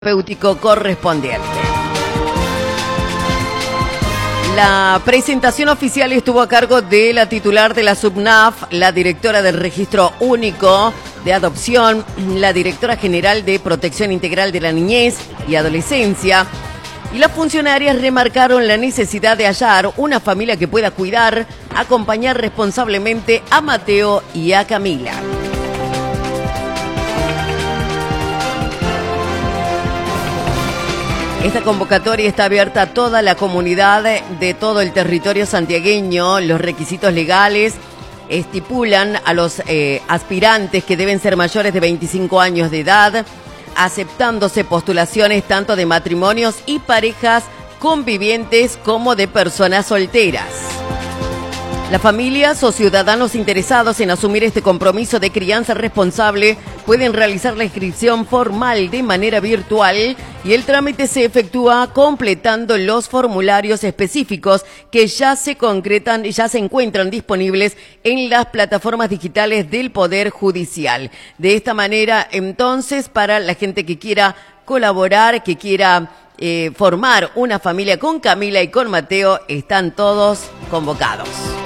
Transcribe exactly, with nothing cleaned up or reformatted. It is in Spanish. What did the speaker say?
terapéutico correspondiente. La presentación oficial estuvo a cargo de la titular de la SUBNAF, la directora del Registro Único de Adopción, la directora general de Protección Integral de la Niñez y Adolescencia, y las funcionarias remarcaron la necesidad de hallar una familia que pueda cuidar, acompañar responsablemente a Mateo y a Camila. Esta convocatoria está abierta a toda la comunidad de todo el territorio santiagueño. Los requisitos legales estipulan a los eh, aspirantes que deben ser mayores de veinticinco años de edad, aceptándose postulaciones tanto de matrimonios y parejas convivientes como de personas solteras. Las familias o ciudadanos interesados en asumir este compromiso de crianza responsable pueden realizar la inscripción formal de manera virtual y el trámite se efectúa completando los formularios específicos que ya se concretan y ya se encuentran disponibles en las plataformas digitales del Poder Judicial. De esta manera, entonces, para la gente que quiera colaborar, que quiera eh, formar una familia con Camila y con Mateo, están todos convocados.